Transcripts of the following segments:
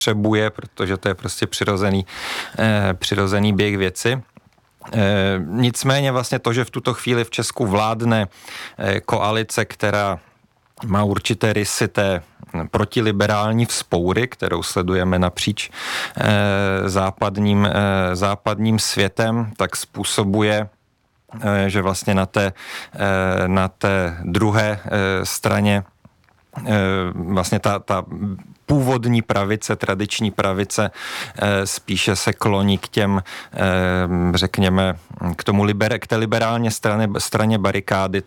potřebuje, protože to je prostě přirozený běh věci. Nicméně vlastně to, že v tuto chvíli v Česku vládne koalice, která má určité rysy té protiliberální vzpoury, kterou sledujeme napříč západním světem, tak způsobuje, že vlastně na té druhé straně vlastně ta původní pravice, tradiční pravice spíše se kloní k těm, řekněme, k té liberální straně barikády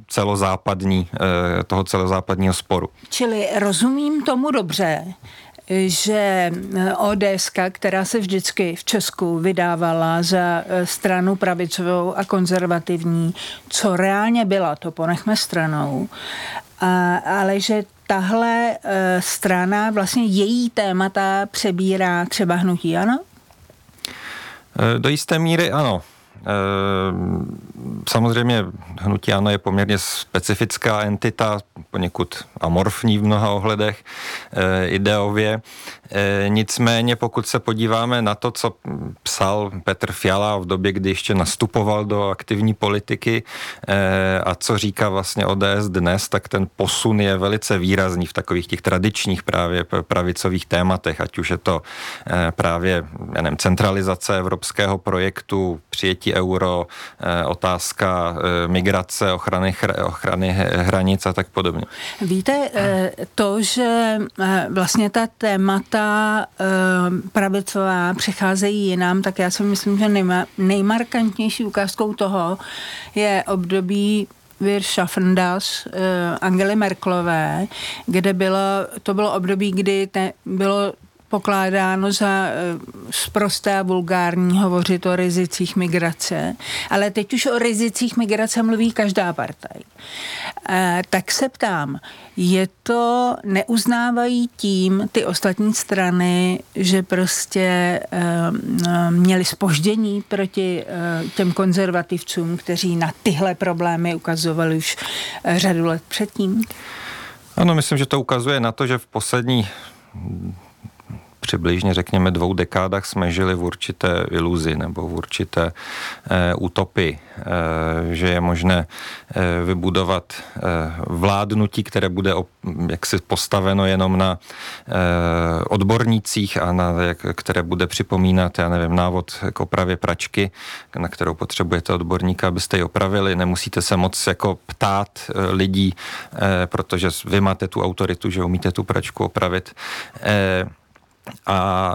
toho celozápadního sporu. Čili rozumím tomu dobře, že ODSka, která se vždycky v Česku vydávala za stranu pravicovou a konzervativní, co reálně byla, to ponechme stranou, ale že tahle strana, vlastně její témata přebírá třeba hnutí ANO? Do jisté míry ano. Samozřejmě hnutí ANO je poměrně specifická entita, poněkud amorfní v mnoha ohledech ideově. Nicméně pokud se podíváme na to, co psal Petr Fiala v době, kdy ještě nastupoval do aktivní politiky a co říká vlastně ODS dnes, tak ten posun je velice výrazný v takových těch tradičních právě pravicových tématech, ať už je to právě centralizace evropského projektu, přijetí euro, otázka migrace, ochrany hranic a tak podobně. Víte, to, že vlastně ta témata pravicová přicházejí jinam, tak já si myslím, že nejmarkantnější ukázkou toho je období Wir schaffen das Angely Merkelové, kde to bylo období, kdy bylo pokládáno za sprosté a vulgární hovořit o rizicích migrace, ale teď už o rizicích migrace mluví každá partaj. Tak se ptám, neuznávají tím ty ostatní strany, že prostě měli zpoždění proti těm konzervativcům, kteří na tyhle problémy ukazovali už řadu let předtím? Ano, myslím, že to ukazuje na to, že v poslední přibližně, řekněme, 2 dekádách jsme žili v určité iluzi nebo v určité utopii, že je možné vybudovat vládnutí, které bude jaksi postaveno jenom na odbornících a které bude připomínat, návod k opravě pračky, na kterou potřebujete odborníka, abyste ji opravili. Nemusíte se moc ptát lidí, protože vy máte tu autoritu, že umíte tu pračku opravit. A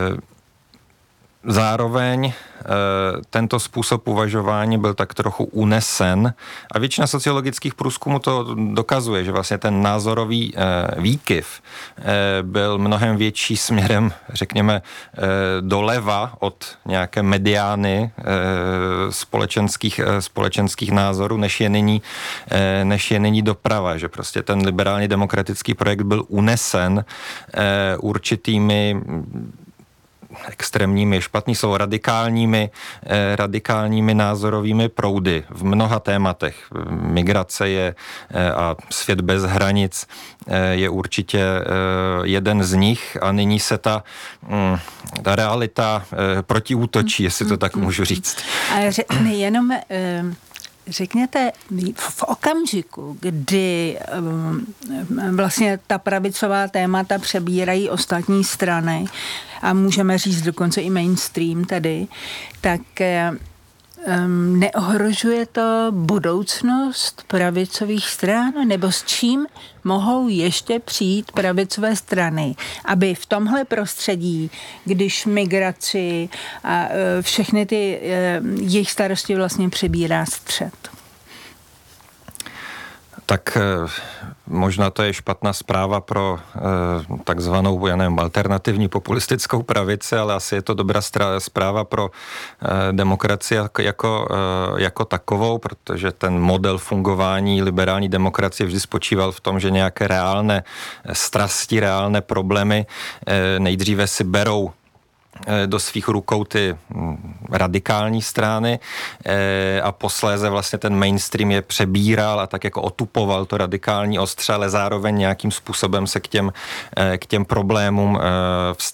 zároveň tento způsob uvažování byl tak trochu unesen a většina sociologických průzkumů to dokazuje, že vlastně ten názorový výkyv byl mnohem větší směrem, řekněme, doleva od nějaké mediány společenských názorů, než je nyní doprava, že prostě ten liberální demokratický projekt byl unesen určitými extrémními, špatný slovo, radikálními názorovými proudy v mnoha tématech. Migrace a svět bez hranic je určitě jeden z nich a nyní se ta realita protiútočí, jestli to tak můžu říct. Jenom řekněte, v okamžiku, kdy vlastně ta pravicová témata přebírají ostatní strany a můžeme říct dokonce i mainstream tedy, tak neohrožuje to budoucnost pravicových stran? Nebo s čím mohou ještě přijít pravicové strany, aby v tomhle prostředí, když migraci a všechny ty jejich starosti vlastně přebírá střed? Tak možná to je špatná zpráva pro takzvanou, alternativní populistickou pravici, ale asi je to dobrá zpráva pro demokracii jako takovou, protože ten model fungování liberální demokracie vždy spočíval v tom, že nějaké reálné strasti, reálné problémy nejdříve si berou do svých rukou ty radikální strany a posléze vlastně ten mainstream je přebíral a tak jako otupoval to radikální ostře, ale zároveň nějakým způsobem se k těm problémům